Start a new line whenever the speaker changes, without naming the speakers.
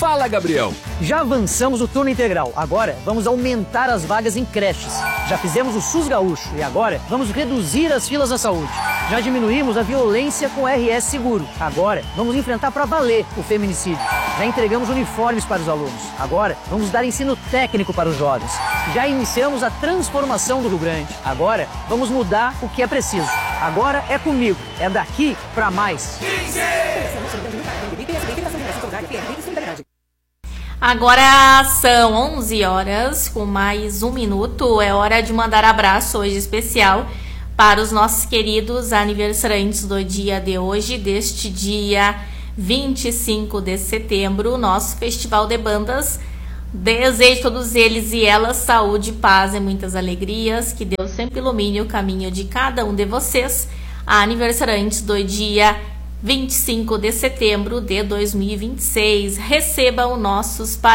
Fala, Gabriel.
Já avançamos o turno integral. Agora vamos aumentar as vagas em creches. Já fizemos o SUS Gaúcho e agora vamos reduzir as filas na saúde. Já diminuímos a violência com o RS Seguro. Agora vamos enfrentar para valer o feminicídio. Já entregamos uniformes para os alunos. Agora vamos dar ensino técnico para os jovens. Já iniciamos a transformação do Rio Grande. Agora vamos mudar o que é preciso. Agora é comigo. É daqui para mais.
Agora são 11 horas, com mais 1 minuto. É hora de mandar abraço hoje especial para os nossos queridos aniversariantes do dia de hoje, deste dia 25 de setembro, nosso Festival de Bandas. Desejo a todos eles e elas saúde, paz e muitas alegrias. Que Deus sempre ilumine o caminho de cada um de vocês. Aniversariantes do dia 25 de setembro de 2026. Recebam nossos parabéns.